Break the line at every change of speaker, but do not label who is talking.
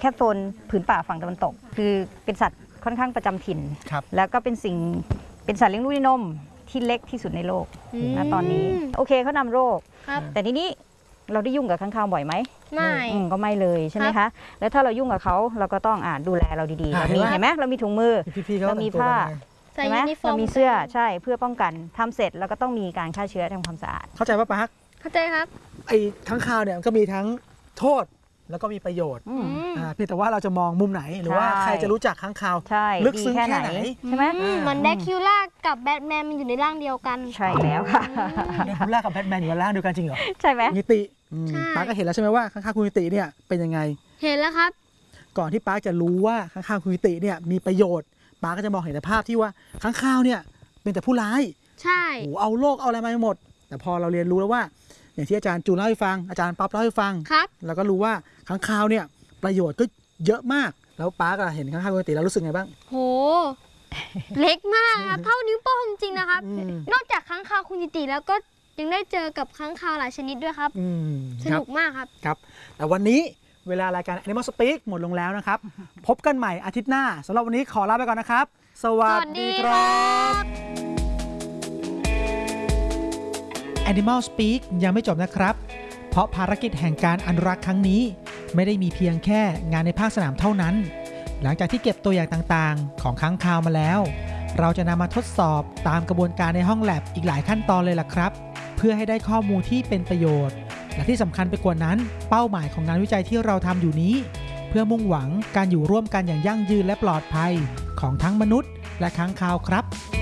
แค่โซนผืนป่าฝั่งตะวันตกคือเป็นสัตว์ค่อนข้างประจำถิ่นแล้วก็เป็นสัตว์เลี้ยงลูกด้วยนมที่เล็กที่สุดในโลกนะตอนนี้โอเคเขานำโรคแต่ทีนี้เราได้ยุ่งกับค้างคาวบ่อยไหมไม่ก็ไม่เลยใช่ไหมคะแล้วถ้าเรายุ่งกับเขาเราก็ต้องดูแลเราดีๆเรามีเห็นไหมเรามีถุงมือเรามีผ้าใช่ไหมเรามีเสื้อใช่เพื่อป้องกันทำเสร็จแล้วก็ต้องมีการฆ่าเชื้อทำความสะอาด
เข้าใจป่ะปั๊ก
เข้าใจครับ
ไอ้ค้างคาวเนี่ยก็มีทั้งโทษแล้วก็มีประโยชน์เพียงแต่ว่าเราจะมองมุมไหนหรือว่าใครจะรู้จักค้างคาวลึกซึ้งแค่ไหน
ใช่ไหมเหมือนแดคิวล่ากับแบทแมนมันอยู่ในร่างเดียวกัน
ใช่แล้วค่ะ
แดคิวล่ากับแบทแมนอยู่ในร่างเดียวกันจริงเหรอ
ใช่ไหม
นิติป้าก็เห็นแล้วใช่ไหมว่าค้างคาวคุณนิติเนี่ยเป็นยังไง
เห็นแล้วครับ
ก่อนที่ป้าจะรู้ว่าค้างคาวคุณนิติเนี่ยมีประโยชน์ป้าก็จะมองเห็นภาพที่ว่าค้างคาวเนี่ยเป็นแต่ผู้ร้าย
ใช่
เอาโลกเอาอะไรมาหมดแต่พอเราเรียนรู้แล้วว่าอย่างที่อาจารย์จูนเล่าให้ฟังอาจารย์ป๊อปเล่าให้ฟังเราก็รู้ว่าค้างคาวเนี่ยประโยชน์ก็เยอะมากแล้วป้าก็เห็นค้างคาวปกติแล้วรู้สึกไงบ้าง
โหเล็กมากครับเท่านิ้วโป้งจริงนะครับนอกจากค้างคาวคุณจิติแล้วก็ยังได้เจอกับค้างคาวหลายชนิดด้วยครับสนุกมากครับ
ครับแต่วันนี้เวลารายการ Animal Speak หมดลงแล้วนะครับพบกันใหม่อาทิตย์หน้าสำหรับวันนี้ขอลาไปก่อนนะครับสวัสดีครับ Animal Speak ยังไม่จบนะครับเพราะภารกิจแห่งการอนุรักษ์ครั้งนี้ไม่ได้มีเพียงแค่งานในภาคสนามเท่านั้นหลังจากที่เก็บตัวอย่างต่างๆของค้างคาวมาแล้วเราจะนำมาทดสอบตามกระบวนการในห้องแลบอีกหลายขั้นตอนเลยล่ะครับเพื่อให้ได้ข้อมูลที่เป็นประโยชน์และที่สำคัญไปกว่านั้นเป้าหมายของงานวิจัยที่เราทำอยู่นี้เพื่อมุ่งหวังการอยู่ร่วมกันอย่างยั่งยืนและปลอดภัยของทั้งมนุษย์และค้างคาวครับ